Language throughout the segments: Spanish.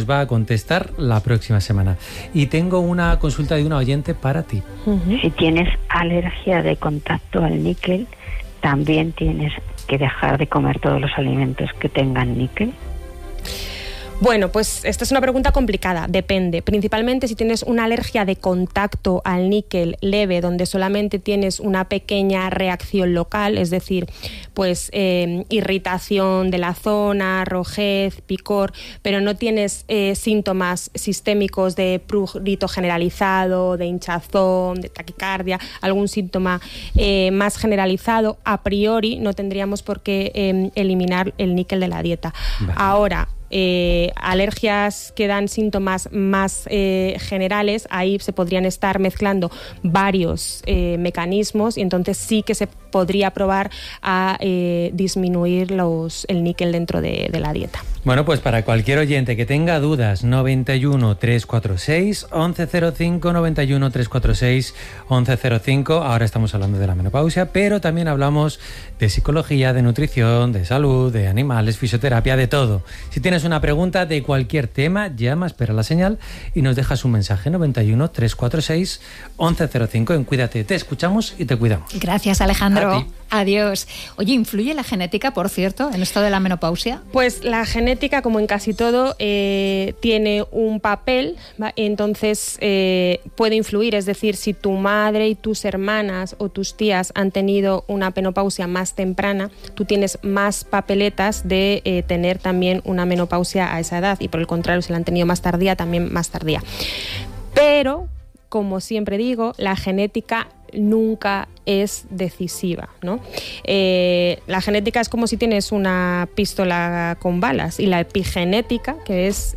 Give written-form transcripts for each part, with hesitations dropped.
nos va a contestar la próxima semana. Y tengo una consulta de una oyente para ti. Si tienes alergia de contacto al níquel, también tienes que dejar de comer todos los alimentos que tengan níquel. Bueno, pues esta es una pregunta complicada, depende. Principalmente si tienes una alergia de contacto al níquel leve, donde solamente tienes una pequeña reacción local, es decir, pues irritación de la zona, rojez, picor, pero no tienes síntomas sistémicos de prurito generalizado, de hinchazón, de taquicardia, algún síntoma más generalizado, a priori no tendríamos por qué eliminar el níquel de la dieta. Vale. Ahora, alergias que dan síntomas más generales, ahí se podrían estar mezclando varios mecanismos y entonces sí que se podría probar a disminuir el níquel dentro de la dieta. Bueno, pues para cualquier oyente que tenga dudas, 91 346 1105, 91 346 1105. Ahora estamos hablando de la menopausia, pero también hablamos de psicología, de nutrición, de salud, de animales, fisioterapia, de todo. Si tienes una pregunta de cualquier tema, llama, espera la señal y nos dejas un mensaje, 91 346 1105. En Cuídate, te escuchamos y te cuidamos. Gracias, Alejandro. Adiós. Oye, ¿influye la genética, por cierto, en esto de la menopausia? Pues la genética, como en casi todo, tiene un papel, ¿va? Entonces puede influir. Es decir, si tu madre y tus hermanas o tus tías han tenido una menopausia más temprana, tú tienes más papeletas de tener también una menopausia a esa edad, y por el contrario, si la han tenido más tardía, también más tardía. Pero, como siempre digo, la genética nunca es decisiva, ¿no? La genética es como si tienes una pistola con balas, y la epigenética, que es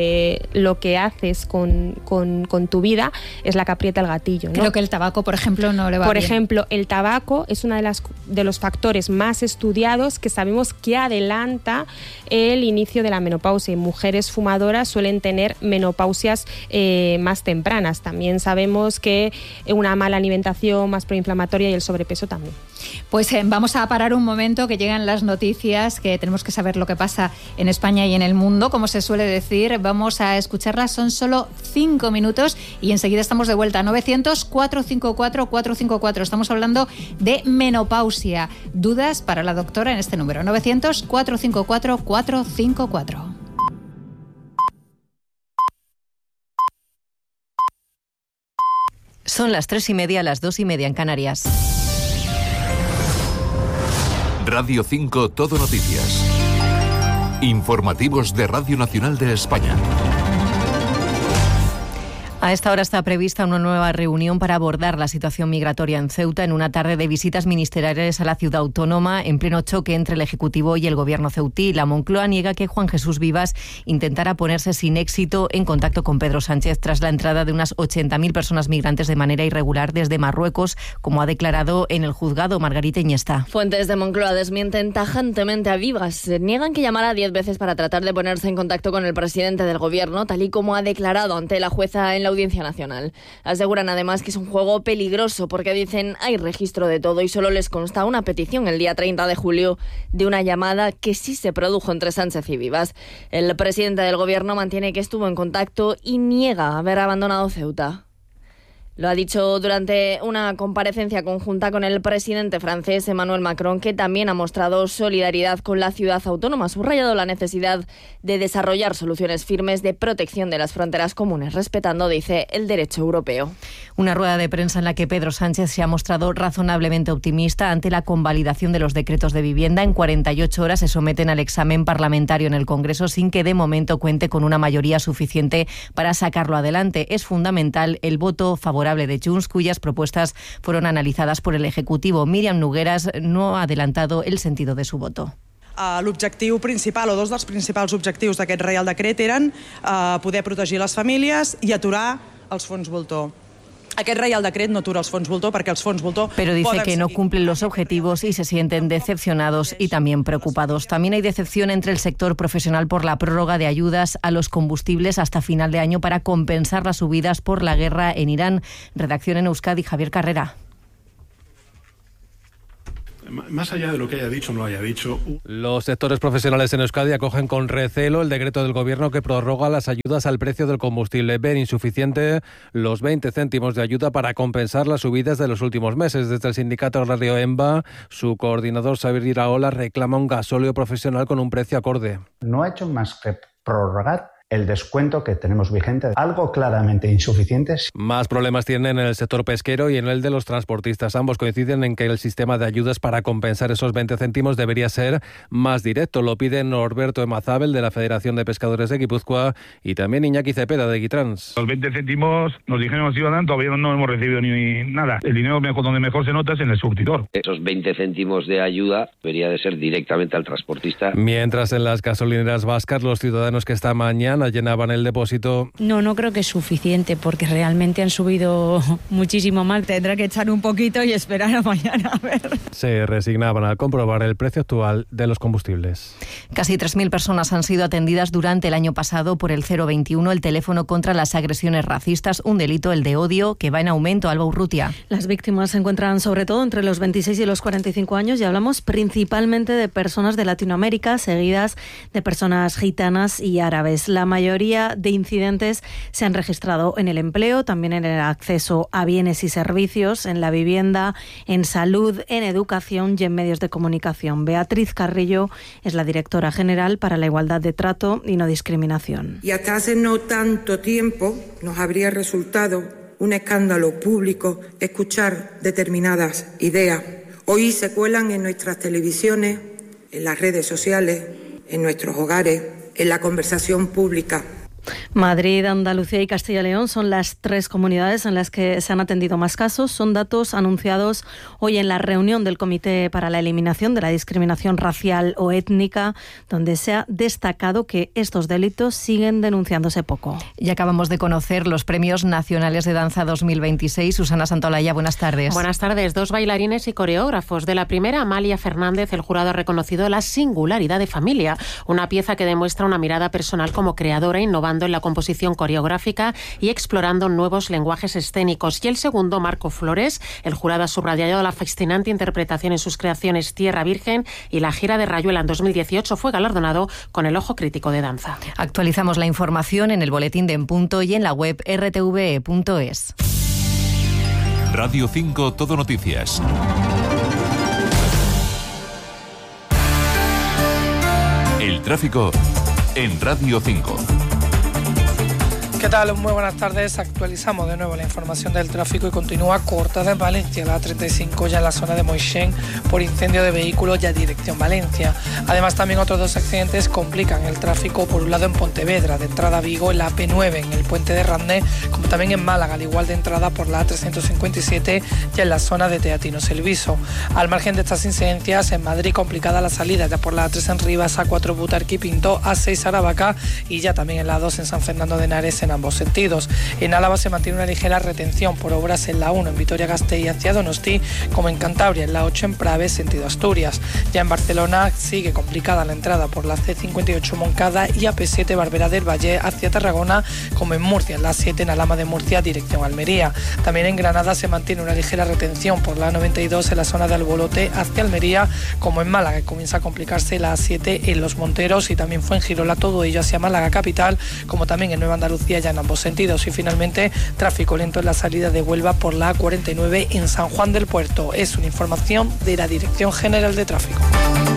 lo que haces con tu vida, es la que aprieta el gatillo, ¿no? Creo que el tabaco, por ejemplo, no le va bien. Por ejemplo, el tabaco es uno de los factores más estudiados que sabemos que adelanta el inicio de la menopausia, y mujeres fumadoras suelen tener menopausias más tempranas. También sabemos que una mala alimentación más proinflamatoria y el sobrepeso también. Pues vamos a parar un momento, que llegan las noticias, que tenemos que saber lo que pasa en España y en el mundo, como se suele decir. Vamos a escucharlas, son solo 5 minutos y enseguida estamos de vuelta. 900-454-454. Estamos hablando de menopausia. Dudas para la doctora en este número, 900-454-454. Son las 3:30, las 2:30 en Canarias. Radio 5 Todo Noticias. Informativos de Radio Nacional de España. A esta hora está prevista una nueva reunión para abordar la situación migratoria en Ceuta, en una tarde de visitas ministeriales a la ciudad autónoma, en pleno choque entre el Ejecutivo y el Gobierno ceutí. La Moncloa niega que Juan Jesús Vivas intentara ponerse sin éxito en contacto con Pedro Sánchez tras la entrada de unas 80.000 personas migrantes de manera irregular desde Marruecos, como ha declarado en el juzgado Margarita Iniesta. Fuentes de Moncloa desmienten tajantemente a Vivas. Niegan que llamara 10 veces para tratar de ponerse en contacto con el presidente del Gobierno, tal y como ha declarado ante la jueza en la Audiencia Nacional. Aseguran además que es un juego peligroso porque dicen hay registro de todo y solo les consta una petición el día 30 de julio de una llamada que sí se produjo entre Sánchez y Vivas. El presidente del Gobierno mantiene que estuvo en contacto y niega haber abandonado Ceuta. Lo ha dicho durante una comparecencia conjunta con el presidente francés Emmanuel Macron, que también ha mostrado solidaridad con la ciudad autónoma, ha subrayado la necesidad de desarrollar soluciones firmes de protección de las fronteras comunes, respetando, dice, el derecho europeo. Una rueda de prensa en la que Pedro Sánchez se ha mostrado razonablemente optimista ante la convalidación de los decretos de vivienda. En 48 horas se someten al examen parlamentario en el Congreso sin que de momento cuente con una mayoría suficiente para sacarlo adelante. Es fundamental el voto favorable de Junts, cuyas propuestas fueron analizadas por el Ejecutivo. Míriam Nogueras no ha adelantado el sentido de su voto. L'objectiu principal, o dos dels principals objectius d'aquest Reial Decret eren poder protegir les famílies i aturar els fons voltor. Aquest Reial Decret no atura els fons voltor perquè els fons voltor... Pero dice que no cumplen los objetivos y se sienten decepcionados y también preocupados. También hay decepción entre el sector profesional por la prórroga de ayudas a los combustibles hasta final de año para compensar las subidas por la guerra en Irán. Redacción en Euskadi, Javier Carrera. Más allá de lo que haya dicho o no haya dicho. Los sectores profesionales en Euskadi acogen con recelo el decreto del Gobierno que prorroga las ayudas al precio del combustible. Ven insuficiente los 20 céntimos de ayuda para compensar las subidas de los últimos meses. Desde el sindicato agrario EMBA, su coordinador Xavier Iraola reclama un gasóleo profesional con un precio acorde. No ha hecho más que prorrogar el descuento que tenemos vigente, algo claramente insuficiente. Más problemas tienen en el sector pesquero y en el de los transportistas. Ambos coinciden en que el sistema de ayudas para compensar esos 20 céntimos debería ser más directo. Lo piden Norberto Emazábel de la Federación de Pescadores de Guipúzcoa y también Iñaki Cepeda de Guitrans. Los 20 céntimos nos dijeron que iban a dar, todavía no hemos recibido ni nada. El dinero mejor, donde mejor se nota es en el surtidor. Esos 20 céntimos de ayuda debería de ser directamente al transportista. Mientras en las gasolineras vascas los ciudadanos que esta mañana llenaban el depósito. No creo que es suficiente porque realmente han subido muchísimo más. Tendrá que echar un poquito y esperar a mañana a ver. Se resignaban al comprobar el precio actual de los combustibles. Casi 3.000 personas han sido atendidas durante el año pasado por el 021, el teléfono contra las agresiones racistas, un delito, el de odio, que va en aumento. Alba Urrutia. Las víctimas se encuentran sobre todo entre los 26 y los 45 años y hablamos principalmente de personas de Latinoamérica, seguidas de personas gitanas y árabes. La mayoría de incidentes se han registrado en el empleo, también en el acceso a bienes y servicios, en la vivienda, en salud, en educación y en medios de comunicación. Beatriz Carrillo es la directora general para la igualdad de trato y no discriminación. Y hasta hace no tanto tiempo nos habría resultado un escándalo público escuchar determinadas ideas. Hoy se cuelan en nuestras televisiones, en las redes sociales, en nuestros hogares, en la conversación pública. Madrid, Andalucía y Castilla y León son las 3 comunidades en las que se han atendido más casos. Son datos anunciados hoy en la reunión del Comité para la Eliminación de la Discriminación Racial o Étnica, donde se ha destacado que estos delitos siguen denunciándose poco. Y acabamos de conocer los Premios Nacionales de Danza 2026. Susana Santolaya, buenas tardes. Buenas tardes. 2 bailarines y coreógrafos. De la primera, Amalia Fernández, el jurado ha reconocido la singularidad de Familia, una pieza que demuestra una mirada personal como creadora, innovando en la composición coreográfica y explorando nuevos lenguajes escénicos. Y el segundo, Marco Flores, el jurado ha subrayado la fascinante interpretación en sus creaciones Tierra Virgen y la gira de Rayuela en 2018 fue galardonado con el Ojo Crítico de Danza. Actualizamos la información en el boletín de En Punto y en la web rtve.es. Radio 5 Todo Noticias. El tráfico en Radio 5. ¿Qué tal? Muy buenas tardes. Actualizamos de nuevo la información del tráfico y continúa cortada en Valencia, la A35 ya en la zona de Moixén por incendio de vehículos ya dirección Valencia. Además también otros 2 accidentes complican el tráfico, por un lado en Pontevedra, de entrada a Vigo, en la AP9 en el puente de Rande, como también en Málaga, al igual de entrada por la A357 ya en la zona de Teatinos-Elviso. Al margen de estas incidencias, en Madrid complicada la salida ya por la A3 en Rivas, A4 Butarque y Pinto, A6 Aravaca y ya también en la A2 en San Fernando de Henares en ambos sentidos. En Álava se mantiene una ligera retención por obras en la 1 en Vitoria-Gasteiz hacia Donosti, como en Cantabria, en la 8 en Prave sentido Asturias. Ya en Barcelona sigue complicada la entrada por la C58 Moncada y AP7 Barberá del Valle hacia Tarragona, como en Murcia, en la 7 en Alhama de Murcia dirección Almería. También en Granada se mantiene una ligera retención por la 92 en la zona de Albolote hacia Almería, como en Málaga, que comienza a complicarse la 7 en Los Monteros y también Fuengirola, todo ello hacia Málaga capital, como también en Nueva Andalucía ya en ambos sentidos. Y finalmente, tráfico lento en la salida de Huelva por la A49 en San Juan del Puerto. Es una información de la Dirección General de Tráfico.